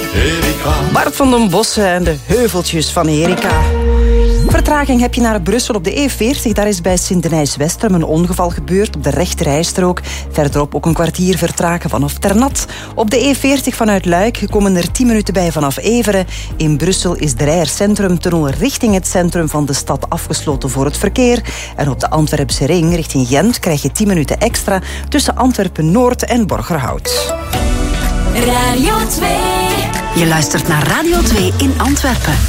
Erika. Bart van den Bossen en de heuveltjes van Erika. Vertraging heb je naar Brussel op de E40. Daar is bij Sint-Denijs-Westrum een ongeval gebeurd op de rechterrijstrook. Verderop ook een kwartier vertragen vanaf Ternat. Op de E40 vanuit Luik komen er 10 minuten bij vanaf Everen. In Brussel is de Reijer-Centrumtunnel richting het centrum van de stad afgesloten voor het verkeer. En op de Antwerpse ring richting Gent krijg je 10 minuten extra tussen Antwerpen-Noord en Borgerhout. Radio 2. Je luistert naar Radio 2 in Antwerpen.